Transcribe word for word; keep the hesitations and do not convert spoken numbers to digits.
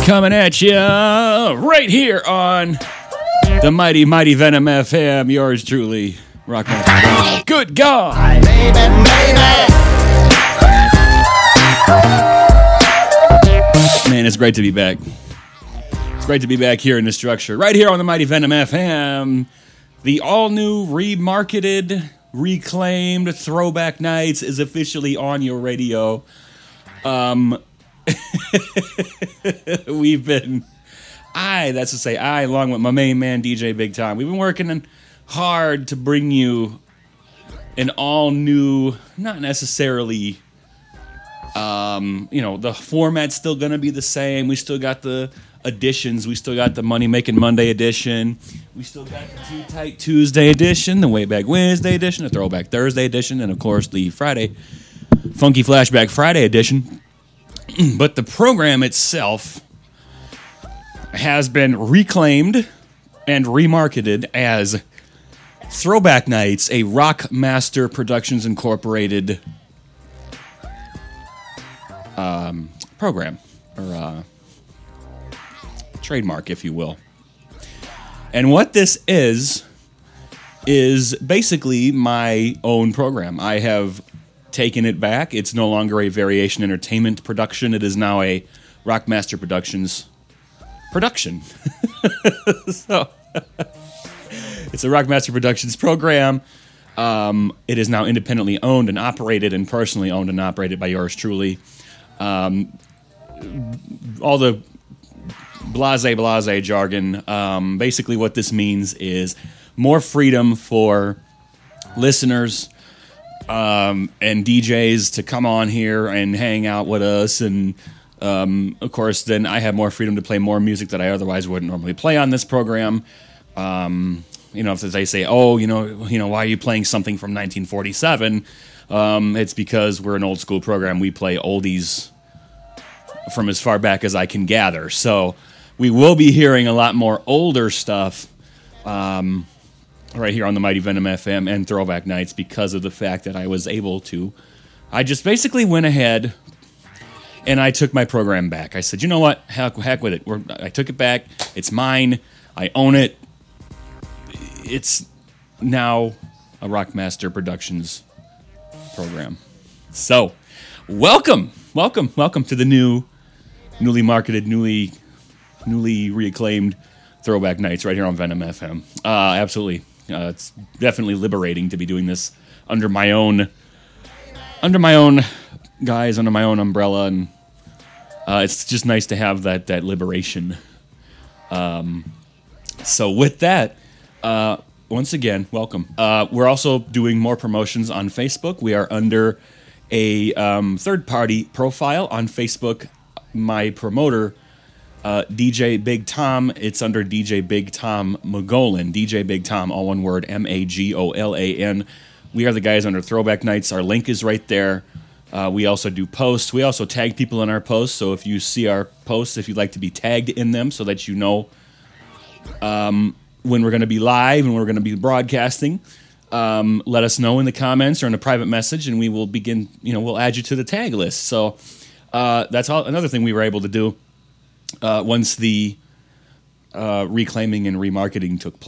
Coming at you right here on the mighty, mighty Venom F M. Yours truly, Rockmaster. Good God. Baby, baby. Man, it's great to be back. It's great to be back here in the structure. Right here on the mighty Venom F M. The all-new, remarketed, reclaimed Throwback Nights is officially on your radio. Um... We've been, I, that's to say, I, along with my main man, D J Big Tom, we've been working hard to bring you an all-new, not necessarily, um, you know, the format's still going to be the same. We still got the editions. We still got the Money Making Monday edition. We still got the Too Tight Tuesday edition, the Way Back Wednesday edition, the Throwback Thursday edition, and, of course, the Friday, Funky Flashback Friday edition. But the program itself has been reclaimed and remarketed as Throwback Nights, a Rockmaster Productions Incorporated um, program, or uh, trademark, if you will. And what this is, is basically my own program. I have taken it back. It's no longer a Variation Entertainment production. It is now a Rockmaster Productions production. So, it's a Rockmaster Productions program. Um, it is now independently owned and operated, and personally owned and operated by yours truly. Um, all the blase blase jargon. Um, basically, what this means is more freedom for listeners Um, and D Js to come on here and hang out with us, and um, of course, then I have more freedom to play more music that I otherwise wouldn't normally play on this program. Um, you know, if they say, "Oh, you know, you know, why are you playing something from nineteen forty-seven?" Um, it's because we're an old school program. We play oldies from as far back as I can gather. So we will be hearing a lot more older stuff. Um, right here on the Mighty Venom F M and Throwback Nights, because of the fact that I was able to, I just basically went ahead and I took my program back. I said, you know what, heck, heck with it. We're, I took it back. It's mine. I own it. It's now a Rockmaster Productions program. So, welcome, welcome, welcome to the new, newly marketed, newly, newly reacclaimed Throwback Nights right here on Venom F M. Uh, absolutely. Uh, it's definitely liberating to be doing this under my own, under my own guise, under my own umbrella, and uh, it's just nice to have that that liberation. Um, so with that, uh, once again, welcome. Uh, we're also doing more promotions on Facebook. We are under a um, third-party profile on Facebook. My promoter, Uh, D J Big Tom, it's under D J Big Tom Mogollon. D J Big Tom, all one word, M A G O L A N. We are the guys under Throwback Nights. Our link is right there. Uh, we also do posts. We also tag people in our posts, so if you see our posts, if you'd like to be tagged in them so that you know um, when we're going to be live and we're going to be broadcasting, um, let us know in the comments or in a private message, and we will begin, you know, we'll add you to the tag list. So uh, that's all. Another thing we were able to do. Uh, once the uh, reclaiming and remarketing took place.